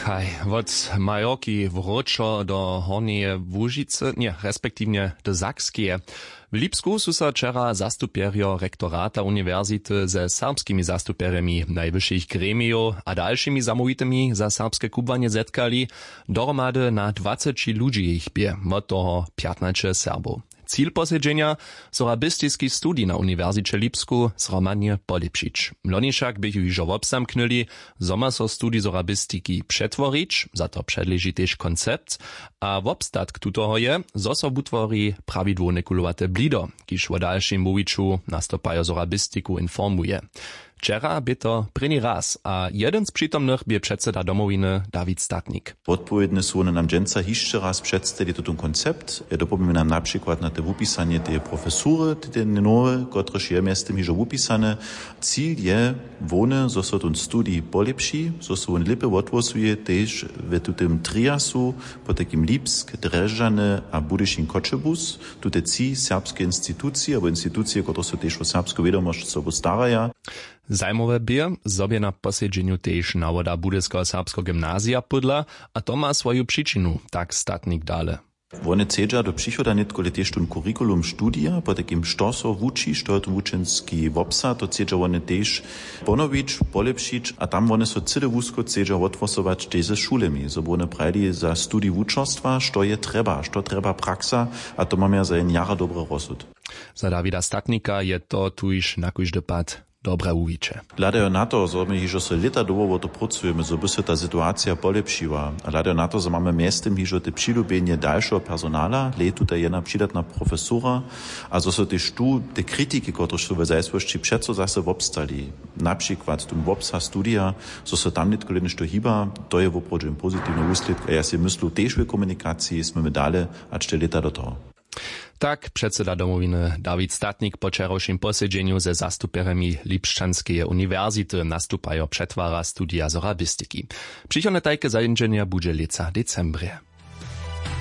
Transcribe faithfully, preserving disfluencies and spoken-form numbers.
Kaj, od Majorki wróczo do Hornieje Łužice, nie, respektívne do Sakskeje. W Lipsku su sa wczera zastupierio rektorata uniwersity ze serbskimi zastupierami najwyższych gremiów a dalszymi zamowitymi za serbskie kubwanie zetkali. Dohromady na dwadzieścia ludzi ich bie, od toho piętnaście Serbów. Cíl posiedzenia sorabistický studij na Uniwersycie Lipsku zromadnie polepšić. Lonišak by ju iżo obsamknuli, zoma so studij sorabistiki przetworić, za to przedleži tež koncept, a w obstatk tutoho je, zo so wutwori prawidłowne kulowate blido, kiż o dalszym mówiczu nastopajo sorabistiku informuje. Wczera by to první raz, a jeden z przytomnych by przedseda domowiny Dawid Statnik. Odpowiedne są one nam dżęca jeszcze raz przedstawić ten koncept. Ja dopomnę nam na przykład na te wupisanie te profesury, te nowe, które je miestem hižo wupisane. Cíl je wone, zo so ten studij polepši, zo so on lepe odwosuje też w tym triasu, po takim Lipsk, Dreżane a Budyšin Kočebus, tu te ci serbskie instytucje, albo instytucje, które są też o serbską wiadomość sobą starają. Zajmowe bie, zobie na posiedzeniu tež nawoda Budyskiego serbskiego gimnazja pudla, a to ma swoju przyczynu, tak Statnik dale. One cedža do přichoda netkole tež ten kurikulum studija, po takim što so vuči, što je to vučenski vopsa, to cedža one tež ponovič, polepšič, a tam one so cede vusko cedža otvosovač tež ze šulemi, so one prajdi za studij vučostva, što je treba, što treba praksa, a to mamy za en jara dobre rozsud. Za Davida Statnika je to tuž na kujždy pad dobre uwicze. Gladajo na to, że my hižo se leta dovovo to pracujeme, so by se ta situacja polepšiła. A gladajo na to, że mamy miestem hižo te přilubenie dalšieho personala, letu ta jedna přidatna profesora, a so se tež tu te kritiki, które sú ve zajsvošći přeco zase obstali. Napríklad tu vopsa studija, so se tam netko nešto hýba, to je voprođen pozitívny úsledk, a ja si myslu, tež v komunikaciji sme dale, a šte leta do toho. Tak předseda domowiny Dawid Statnik po wczorajszym posiedzeniu ze zastupierami Lipšćanskiej uniwersity nastupajo przetwara studia sorabistyki. Przychodne tajke zajęczenia bude lica decembrie.